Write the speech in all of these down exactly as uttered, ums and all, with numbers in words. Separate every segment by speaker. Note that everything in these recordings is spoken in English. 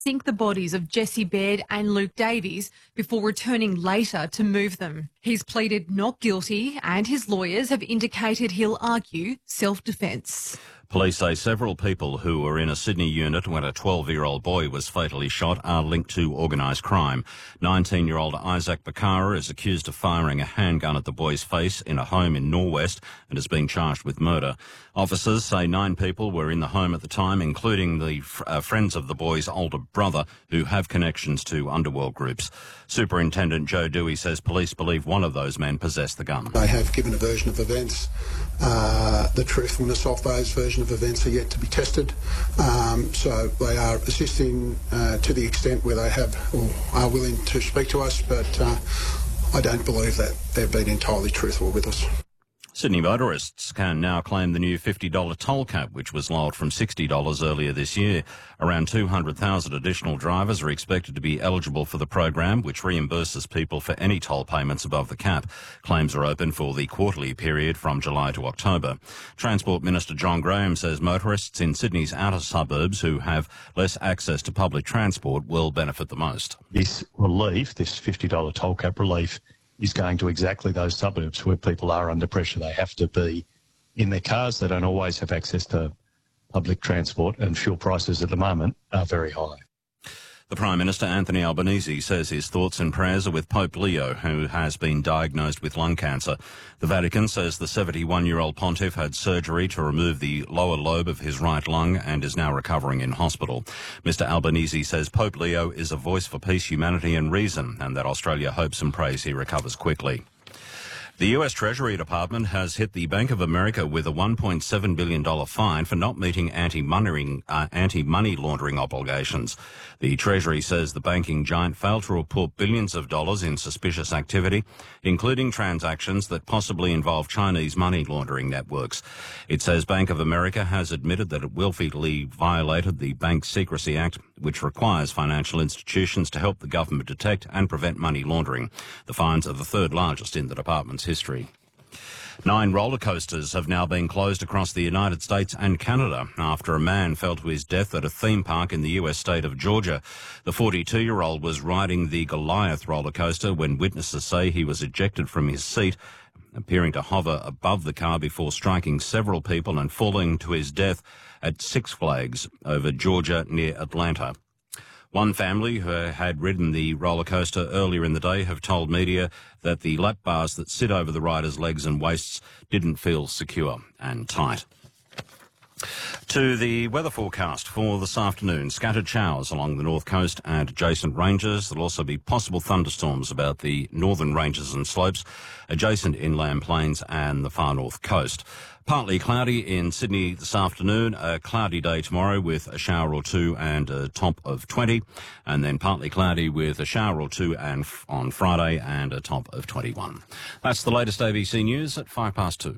Speaker 1: sink the bodies of Jesse Baird and Luke Davies before returning later to move them. He's pleaded not guilty and his lawyers have indicated he'll argue self-defence.
Speaker 2: Police say several people who were in a Sydney unit when a twelve-year-old boy was fatally shot are linked to organised crime. nineteen-year-old Isaac Bakara is accused of firing a handgun at the boy's face in a home in Norwest and is being charged with murder. Officers say nine people were in the home at the time, including the uh, friends of the boy's older brother, who have connections to underworld groups. Superintendent Joe Dewey says police believe one of those men possessed the gun.
Speaker 3: They have given a version of events. Uh, the truthfulness of those versions of events are yet to be tested. Um, so they are assisting uh, to the extent where they have or are willing to speak to us, but uh, I don't believe that they've been entirely truthful with us.
Speaker 2: Sydney motorists can now claim the new fifty dollars toll cap, which was lowered from sixty dollars earlier this year. Around two hundred thousand additional drivers are expected to be eligible for the program, which reimburses people for any toll payments above the cap. Claims are open for the quarterly period from July to October. Transport Minister John Graham says motorists in Sydney's outer suburbs who have less access to public transport will benefit the most.
Speaker 4: This relief, this fifty dollars toll cap relief, is going to exactly those suburbs where people are under pressure. They have to be in their cars. They don't always have access to public transport, and fuel prices at the moment are very high.
Speaker 2: The Prime Minister, Anthony Albanese, says his thoughts and prayers are with Pope Leo, who has been diagnosed with lung cancer. The Vatican says the seventy-one-year-old pontiff had surgery to remove the lower lobe of his right lung and is now recovering in hospital. Mister Albanese says Pope Leo is a voice for peace, humanity and reason, and that Australia hopes and prays he recovers quickly. The U S Treasury Department has hit the Bank of America with a one point seven billion dollars fine for not meeting anti-money uh, anti-money laundering obligations. The Treasury says the banking giant failed to report billions of dollars in suspicious activity, including transactions that possibly involve Chinese money laundering networks. It says Bank of America has admitted that it willfully violated the Bank Secrecy Act, which requires financial institutions to help the government detect and prevent money laundering. The fines are the third largest in the department's history. Nine roller coasters have now been closed across the United States and Canada after a man fell to his death at a theme park in the U S state of Georgia. The forty-two-year-old was riding the Goliath roller coaster when witnesses say he was ejected from his seat, appearing to hover above the car before striking several people and falling to his death at Six Flags over Georgia near Atlanta. One family who had ridden the roller coaster earlier in the day have told media that the lap bars that sit over the rider's legs and waists didn't feel secure and tight. To the weather forecast for this afternoon. Scattered showers along the north coast and adjacent ranges. There'll also be possible thunderstorms about the northern ranges and slopes, adjacent inland plains and the far north coast. Partly cloudy in Sydney this afternoon, a cloudy day tomorrow with a shower or two and a top of twenty, and then partly cloudy with a shower or two and f- on Friday and a top of twenty-one. That's the latest A B C News at five past two.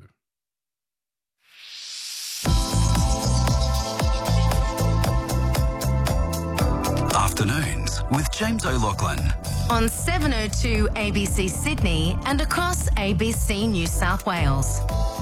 Speaker 5: Afternoons with James O'Loughlin.
Speaker 6: On seven oh two A B C Sydney and across A B C New South Wales.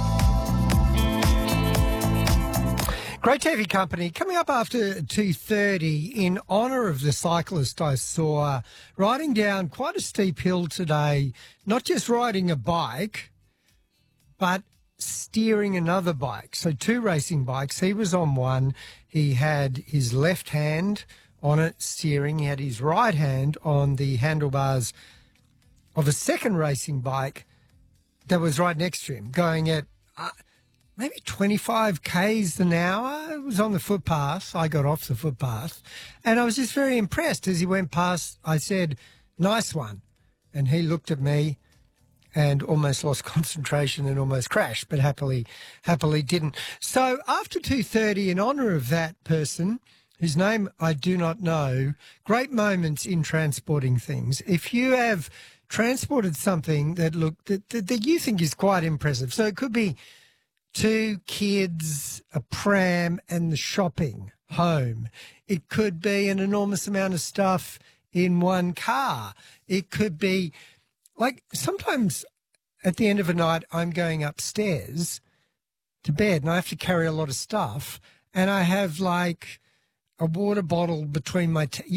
Speaker 7: Great T V company coming up after two thirty in honour of the cyclist I saw riding down quite a steep hill today, not just riding a bike, but steering another bike. So two racing bikes. He was on one. He had his left hand on it steering. He had his right hand on the handlebars of a second racing bike that was right next to him, going at uh, maybe twenty-five kays an hour. It was on the footpath. I got off the footpath. And I was just very impressed. As he went past, I said, "Nice one." And he looked at me and almost lost concentration and almost crashed, but happily, happily didn't. So after two thirty, in honour of that person, whose name I do not know, great moments in transporting things. If you have transported something that look that, that, that you think is quite impressive, so it could be two kids, a pram, and the shopping home. It could be an enormous amount of stuff in one car. It could be, like, sometimes at the end of a night, I'm going upstairs to bed and I have to carry a lot of stuff, and I have, like, a water bottle between my... T-